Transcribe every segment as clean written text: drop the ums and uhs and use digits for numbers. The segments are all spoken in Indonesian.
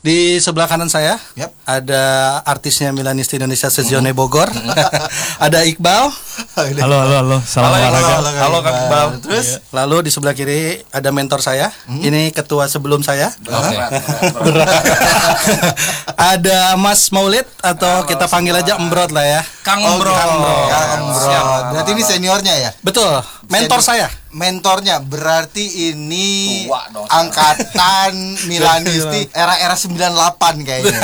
Di sebelah kanan saya ada artisnya Milanisti Indonesia Sezione Bogor. Ada Iqbal. Halo. Salam olahraga. Halo Kang Iqbal. Terus lalu di sebelah kiri ada mentor saya. Ini ketua sebelum saya. Ada Mas Maulid atau kita panggil aja Embrot lah ya. Kang Embrot. Berarti ini seniornya ya? Betul. Mentor saya. Mentornya berarti ini angkatan Milanisti era-era 98 kayaknya.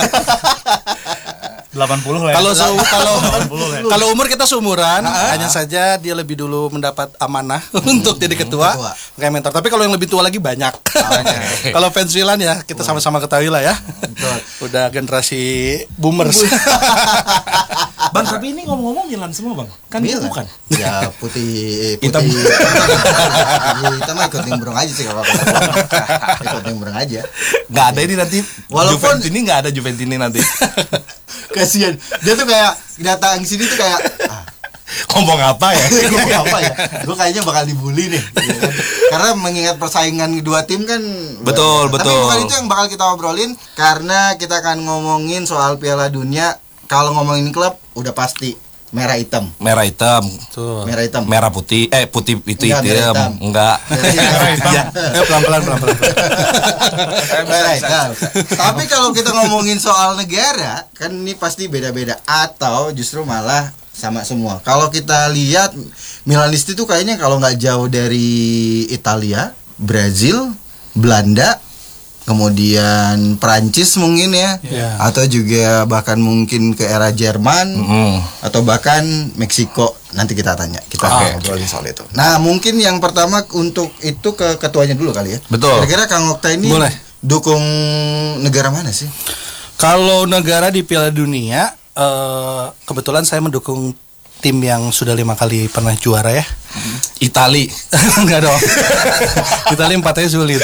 80 lah ya. Kalau umur kita seumuran, hanya saja dia lebih dulu mendapat amanah untuk jadi ketua, kayak mentor. Tapi kalau yang lebih tua lagi banyak. Kalau fans Milan ya kita sama-sama ketahui lah ya. Udah generasi boomers. Bang, tapi ini ngomong-ngomong Milan semua, Bang. Kan Milan. bukan. Ya putih Hitam. Kita mah ikut nimbrung aja sih kalau ikut nimbrung aja. Nggak ada ini nanti. Walaupun Juventini nggak ada Juventini nanti. kasihan. Dia tuh kayak datang sini tuh kayak Ngomong apa ya? Gue kayaknya bakal dibully nih. Karena mengingat persaingan kedua tim kan. Betul. Tapi bukan itu yang bakal kita obrolin. Karena kita akan ngomongin soal Piala Dunia. Kalau ngomongin klub udah pasti merah hitam. Merah hitam. Merah putih. Putih itu hitam. Enggak. Pelan-pelan. Merah hitam. Tapi kalau kita ngomongin soal negara, kan ini pasti beda-beda atau justru malah sama semua. Kalau kita lihat Milanisti tuh kayaknya kalau nggak jauh dari Italia, Brazil, Belanda, kemudian Prancis mungkin ya, atau juga bahkan mungkin ke era Jerman, atau bahkan Meksiko. Nanti kita tanya, kita ngobrolin soal itu. Nah mungkin yang pertama untuk itu ke ketuanya dulu kali ya. Betul. Kira-kira Kang Okta ini dukung negara mana sih? Kalau negara di Piala Dunia, kebetulan saya mendukung tim yang sudah 5 kali pernah juara ya. Itali. Enggak dong. Itali 4-nya sulit.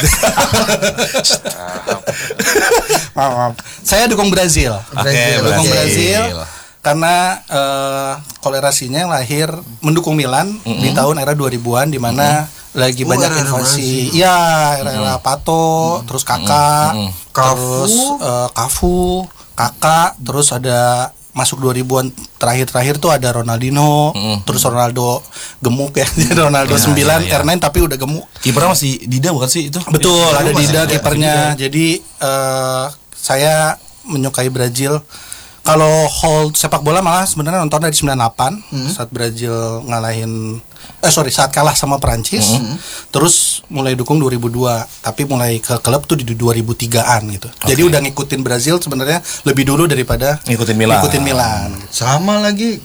Maaf. Saya dukung Brazil. Dukung Brazil karena kolerasinya lahir mendukung Milan di tahun era 2000-an di mana lagi banyak invasi. Ya, era Pato, terus Kakak, terus Cafu, Kakak, terus ada masuk 2000-an terakhir tuh ada Ronaldinho, terus Ronaldo gemuk ya. Ronaldo 9 R9 tapi udah gemuk. Kipernya masih Dida bukan sih itu? Betul, ada Dida kipernya. Jadi saya menyukai Brazil. Kalau hold sepak bola malah sebenarnya nonton dari 98 saat Brazil ngalahin saat kalah sama Perancis. Terus mulai dukung 2002, tapi mulai ke klub tuh di 2003-an gitu. Jadi udah ngikutin Brazil sebenarnya lebih dulu daripada ngikutin Milan. Sama lagi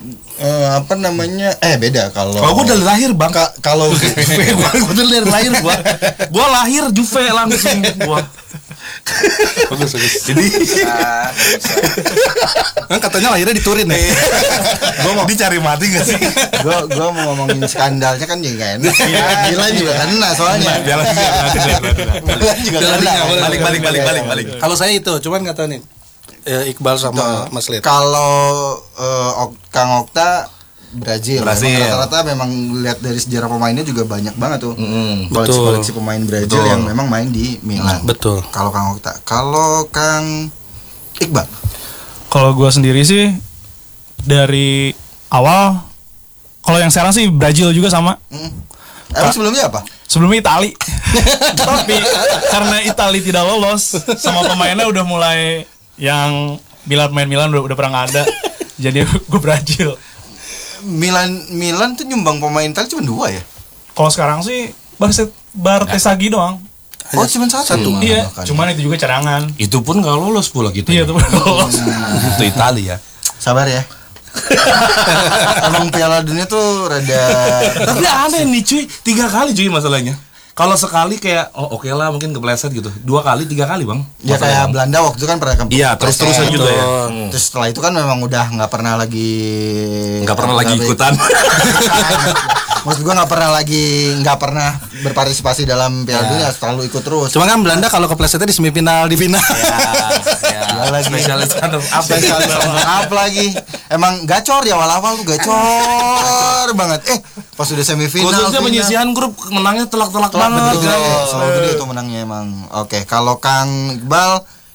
beda kalau gue dari lahir Bang. Kalau gue dari lahir gue lahir Juve langsung gue. Bagus. Jadi kan katanya lahirnya di Turin ya. Gue mau dicari mati gak sih? Gue mau ngomongin skandalnya kan juga enak. Milan juga kena soalnya. Milan juga kena. Balik. Kalau saya itu, cuman nggak tahu nih. Iqbal sama Mas Lid. Kalau Kang Okta Brazil. Rata-rata memang lihat dari sejarah pemainnya juga banyak banget tuh. Koleksi pemain Brazil yang memang main di Milan. Betul. Kalau Kang Okta, kalau Kang Iqbal. Kalau gue sendiri sih dari awal, kalau yang sekarang sih Brazil juga sama. Emang sebelumnya apa? Sebelumnya Itali. Tapi karena Itali tidak lolos, sama pemainnya udah mulai yang main Milan udah pernah nggak ada. Jadi gue Brazil. Milan tuh nyumbang pemain Italia cuma 2 ya? Kalau sekarang sih Bartesaghi doang. Cuma satu. Iya, cuman itu juga cadangan. Itu pun nggak lolos pula gitu. Iya, itu pun lolos. Itu Italia. Sabar ya. Emang Piala Dunia tuh rada. Tapi aneh nih cuy, 3 kali cuy masalahnya. Kalau sekali kayak oke lah mungkin kepleset gitu. 2 kali, 3 kali Bang. Ya kayak Belanda waktu itu kan pernah kepleset. Iya, terus-terusan juga ya. Terus setelah itu kan memang udah nggak pernah lagi ikutan. Maksud gue nggak pernah berpartisipasi dalam Piala Dunia, selalu ikut terus. Cuma kan Belanda kalau keplesetnya di semifinal, di final. Ya lagi. Spesialis apa lagi? Emang gacor ya awal-awal tuh gacor banget. Pas udah semifinal. Khususnya penyisihan grup menangnya telak-telak banget. Selalu gede itu menangnya emang. Oke, kalau Kang Iqbal